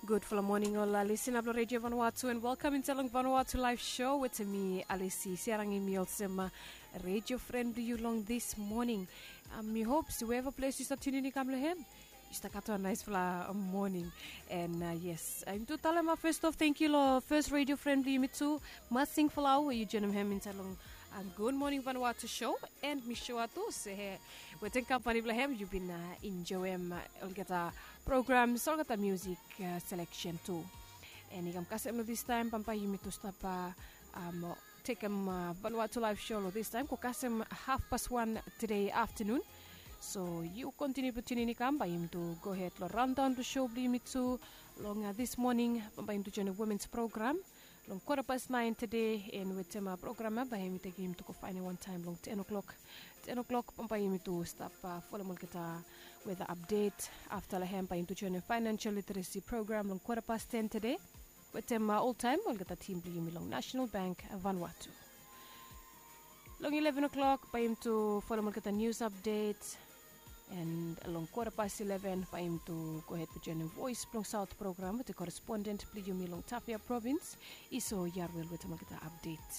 Good for the morning, all listen up to Radio Vanuatu and welcome in Telong Vanuatu live show with me, Alessi. Siarangi mi olsema radio friend to you long this morning. Me hopes whoever place you start tuning in come lehem. Just a nice morning. And yes, I'm to tell him first off, thank you, lo, first radio friendly me too. Must sing for our you join him in Telong. Good morning Vanuatu show and me show atu se within company blahem you've been enjoying olgata programs olgata music selection too. And igam kasem this time pampa yumi to stop take Vanuatu live show this time ko kasem 1:30 today afternoon. So you continue to tune in by him to go ahead to run down the show Blimitsu long this morning by him to join a women's program long 9:15 today and with my program by him take him to go find one time long 10 o'clock by him to stop follow mulketa weather update after him by him to join a financial literacy program long 10:15 today with my all time we'll get a team long National Bank Vanuatu long 11 o'clock by him to follow mulketa news update. And along 11:15 for him to go ahead to join a voice from South program with the correspondent Pliyumi long Tafia province. Iso Yarwell with a update.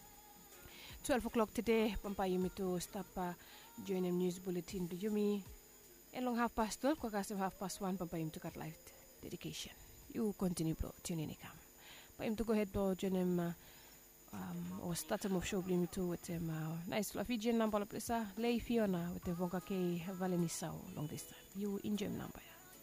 12 o'clock today, Pampayumi to stop join a news bulletin Pliyumi. And long 12:30, Kwakasim 1:30, Pampayum to cut live dedication. You continue to tune in. For him to go ahead to join him. Or start a show blame to with him nice Fijian number of place Lei Fiona with the Vonka K Valenisao long this time. You enjoy number.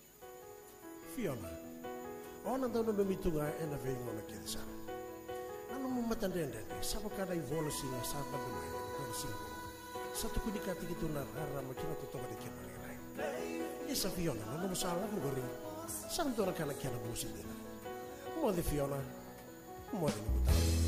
Fiona. Ona daw na bimitunga e na vengo na kinsa. Ano mo matandende sa kada ivolo sila sa pagdumay ko sila. Sa tukudikati kito na ara makina tutuwa di kinalay. Isa Fiona no mo sala mo gori. Sa ndo na kana kana busi dina. Mo de Fiona. Mo de